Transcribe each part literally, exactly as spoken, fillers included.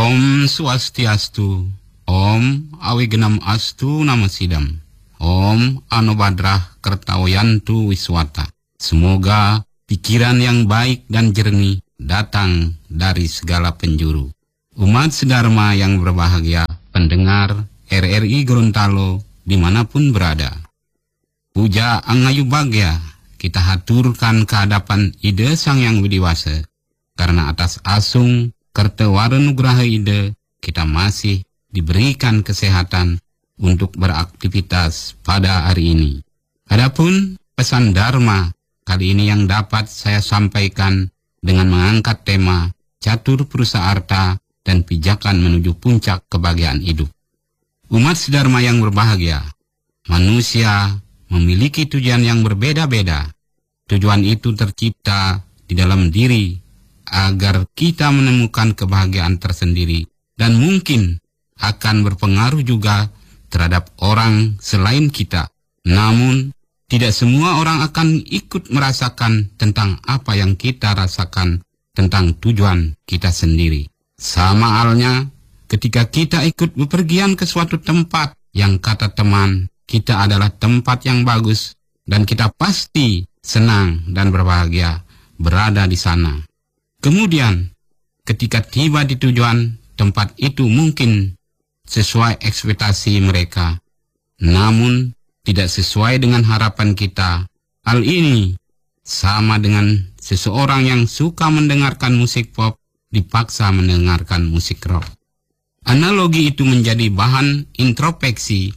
Om Swastiastu, Om Awigenam Astu Namasidam, Om Anobadrah Kertawayantu Wiswata. Semoga pikiran yang baik dan jernih datang dari segala penjuru. Umat sedharma yang berbahagia, pendengar R R I Gorontalo dimanapun berada. Puja Angayu Bagya kita haturkan kehadapan Ide Sang Yang Widiwasa, karena atas asung Kertewara Nugraha Ide kita masih diberikan kesehatan untuk beraktivitas pada hari ini. Adapun pesan Dharma kali ini yang dapat saya sampaikan dengan mengangkat tema Catur Purusa Arta dan Pijakan Menuju Puncak Kebahagiaan Hidup. Umat sedharma yang berbahagia, manusia memiliki tujuan yang berbeda-beda. Tujuan itu tercipta di dalam diri agar kita menemukan kebahagiaan tersendiri dan mungkin akan berpengaruh juga terhadap orang selain kita. Namun, tidak semua orang akan ikut merasakan tentang apa yang kita rasakan tentang tujuan kita sendiri. Sama halnya ketika kita ikut bepergian ke suatu tempat yang kata teman kita adalah tempat yang bagus dan kita pasti senang dan berbahagia berada di sana. Kemudian, ketika tiba di tujuan, tempat itu mungkin sesuai ekspektasi mereka, namun tidak sesuai dengan harapan kita. Hal ini sama dengan seseorang yang suka mendengarkan musik pop dipaksa mendengarkan musik rock. Analogi itu menjadi bahan introspeksi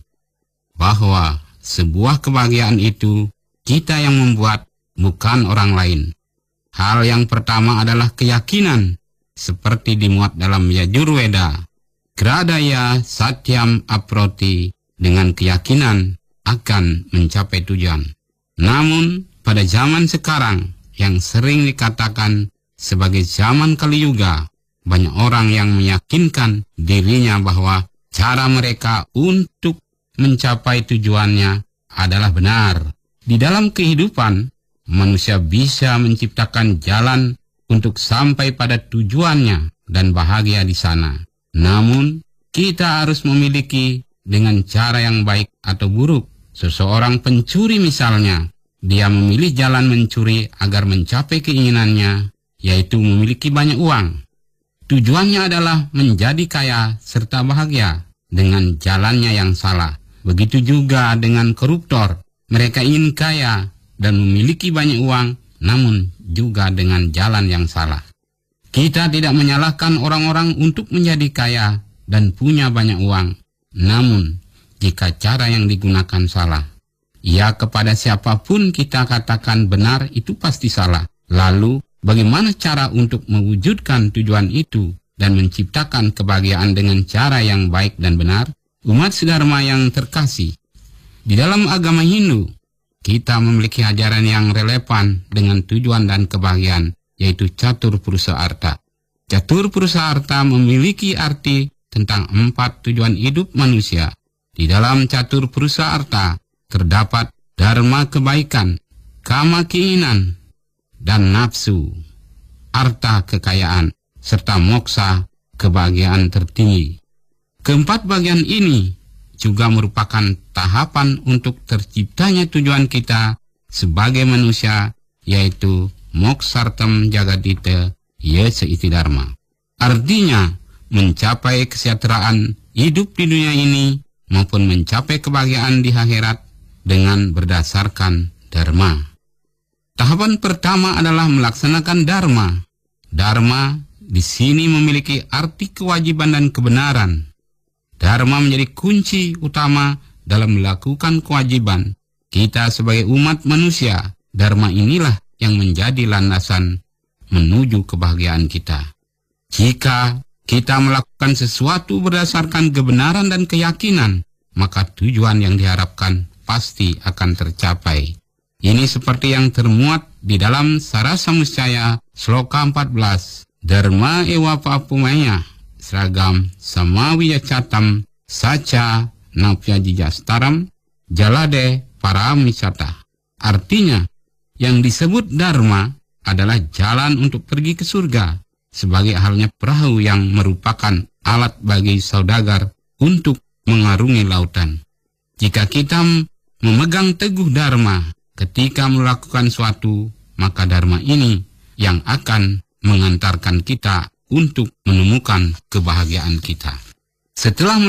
bahwa sebuah kebahagiaan itu kita yang membuat, bukan orang lain. Hal yang pertama adalah keyakinan, seperti dimuat dalam Yajurveda. Gradaya Satyam Aproti, dengan keyakinan akan mencapai tujuan. Namun, pada zaman sekarang yang sering dikatakan sebagai zaman Kali Yuga, banyak orang yang meyakinkan dirinya bahwa cara mereka untuk mencapai tujuannya adalah benar. Di dalam kehidupan, manusia bisa menciptakan jalan untuk sampai pada tujuannya dan bahagia di sana. Namun, kita harus memiliki dengan cara yang baik atau buruk. Seseorang pencuri misalnya, dia memilih jalan mencuri agar mencapai keinginannya, yaitu memiliki banyak uang. Tujuannya adalah menjadi kaya serta bahagia dengan jalannya yang salah. Begitu juga dengan koruptor. Mereka ingin kaya dan memiliki banyak uang, namun juga dengan jalan yang salah. Kita tidak menyalahkan orang-orang untuk menjadi kaya dan punya banyak uang. Namun, jika cara yang digunakan salah, ya kepada siapapun kita katakan benar itu pasti salah. Lalu, bagaimana cara untuk mewujudkan tujuan itu dan menciptakan kebahagiaan dengan cara yang baik dan benar? Umat sedharma yang terkasih, di dalam agama Hindu, kita memiliki ajaran yang relevan dengan tujuan dan kebahagiaan, yaitu Catur Purusa Arta. Catur Purusa Arta memiliki arti tentang empat tujuan hidup manusia. Di dalam Catur Purusa Arta terdapat dharma kebaikan, kama keinginan, dan nafsu, arta kekayaan, serta moksa kebahagiaan tertinggi. Keempat bagian ini juga merupakan tahapan untuk terciptanya tujuan kita sebagai manusia, yaitu moksartam jagadita yesa iti dharma. Artinya, mencapai kesejahteraan hidup di dunia ini maupun mencapai kebahagiaan di akhirat dengan berdasarkan dharma. Tahapan pertama adalah melaksanakan dharma. Dharma di sini memiliki arti kewajiban dan kebenaran. Dharma menjadi kunci utama dalam melakukan kewajiban. Kita sebagai umat manusia, dharma inilah yang menjadi landasan menuju kebahagiaan kita. Jika kita melakukan sesuatu berdasarkan kebenaran dan keyakinan, maka tujuan yang diharapkan pasti akan tercapai. Ini seperti yang termuat di dalam Sarasa Muscaya Sloka empat belas. Dharma ewa papumaya, seragam samawiya catam, saca napya jijastaram, jalade paramisata. Artinya, yang disebut dharma adalah jalan untuk pergi ke surga. sebagai halnya perahu yang merupakan alat bagi saudagar untuk mengarungi lautan. Jika kita memegang teguh dharma ketika melakukan suatu, maka dharma ini yang akan mengantarkan kita untuk menemukan kebahagiaan kita. Setelah